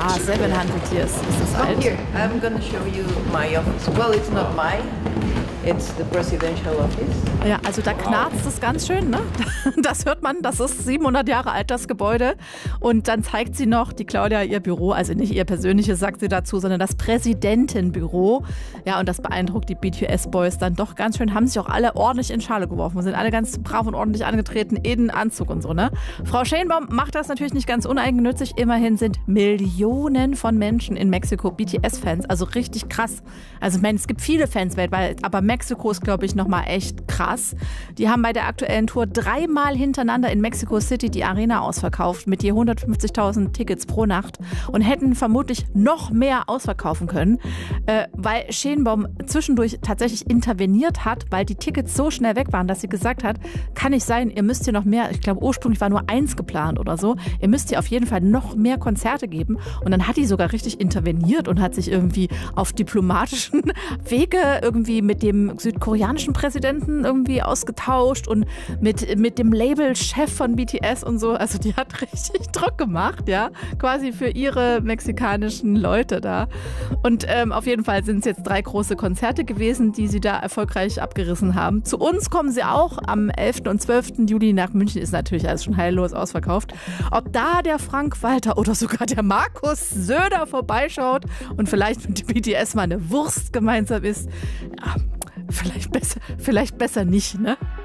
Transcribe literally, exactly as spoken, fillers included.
Ah, siebenhundert Years ist das Oh, alt. here, I'm gonna show you my office. Well, it's not mine. It's the presidential office. Ja, also da knarzt es ganz schön, ne? Das hört man, das ist siebenhundert Jahre alt, das Gebäude. Und dann zeigt sie noch, die Claudia, ihr Büro, also nicht ihr persönliches, sagt sie dazu, sondern das Präsidentenbüro. Ja, und das beeindruckt die B T S-Boys dann doch ganz schön, haben sich auch alle ordentlich in Schale geworfen, sind alle ganz brav und ordentlich angetreten in Anzug und so, ne? Frau Schenbaum macht das natürlich nicht ganz uneigennützig. Immerhin sind Millionen von Menschen in Mexiko B T S-Fans, also richtig krass. Also ich meine, es gibt viele Fans weltweit, aber Mexiko ist, glaube ich, nochmal echt krass. Die haben bei der aktuellen Tour dreimal hintereinander in Mexico City die Arena ausverkauft mit je hundertfünfzigtausend Tickets pro Nacht und hätten vermutlich noch mehr ausverkaufen können, äh, weil Schenbaum zwischendurch tatsächlich interveniert hat, weil die Tickets so schnell weg waren, dass sie gesagt hat, kann nicht sein, ihr müsst hier noch mehr, ich glaube ursprünglich war nur eins geplant oder so, ihr müsst hier auf jeden Fall noch mehr Konzerte geben. Und dann hat die sogar richtig interveniert und hat sich irgendwie auf diplomatischen Wege irgendwie mit dem südkoreanischen Präsidenten irgendwie ausgetauscht und mit, mit dem Labelchef von B T S und so. Also die hat richtig Druck gemacht, ja, quasi für ihre mexikanischen Leute da. Und ähm, auf jeden Fall sind es jetzt drei große Konzerte gewesen, die sie da erfolgreich abgerissen haben. Zu uns kommen sie auch am elften und zwölften Juli nach München, ist natürlich alles schon heillos ausverkauft. Ob da der Frank Walter oder sogar der Markus Söder vorbeischaut und vielleicht mit B T S mal eine Wurst gemeinsam ist, ja, vielleicht besser, vielleicht besser nicht, ne?